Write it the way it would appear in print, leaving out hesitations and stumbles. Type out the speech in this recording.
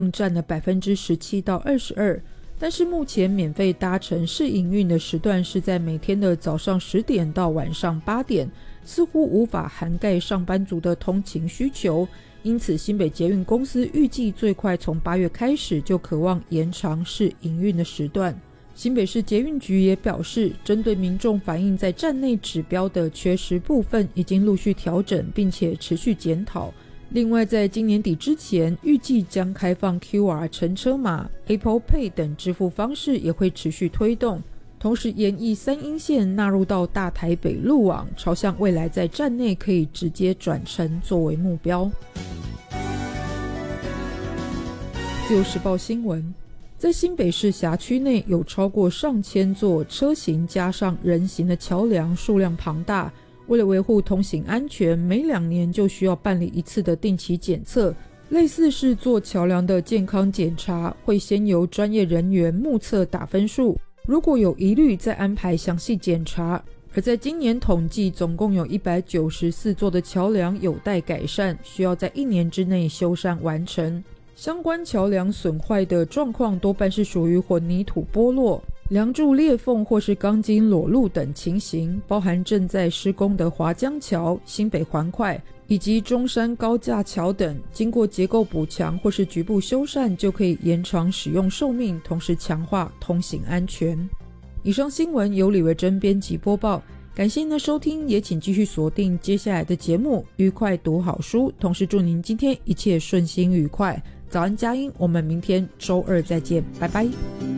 占了 17% 到 22%， 但是目前免费搭乘试营运的时段是在每天的早上10点到晚上8点，似乎无法涵盖上班族的通勤需求，因此新北捷运公司预计最快从8月开始就渴望延长试营运的时段。新北市捷运局也表示，针对民众反映在站内指标的缺失部分，已经陆续调整并且持续检讨。另外在今年底之前，预计将开放 QR 乘车码、 Apple Pay 等支付方式也会持续推动，同时研议3鶯线纳入到大台北路网，朝向未来在站内可以直接转乘作为目标。自由时报新闻，在新北市辖区内有超过上千座车行加上人行的桥梁，数量庞大。为了维护通行安全，每2年就需要办理1次的定期检测，类似是做桥梁的健康检查，会先由专业人员目测打分数，如果有疑虑再安排详细检查。而在今年统计，总共有194座的桥梁有待改善，需要在1年之内修缮完成。相关桥梁损坏的状况多半是属于混凝土剥落、梁柱裂缝或是钢筋裸露等情形，包含正在施工的华江桥、新北环快以及中山高架桥等，经过结构补强或是局部修缮，就可以延长使用寿命，同时强化通行安全。以上新闻由李维珍编辑播报，感谢您的收听，也请继续锁定接下来的节目，愉快读好书，同时祝您今天一切顺心愉快。早安佳音，我们明天周二再见，拜拜。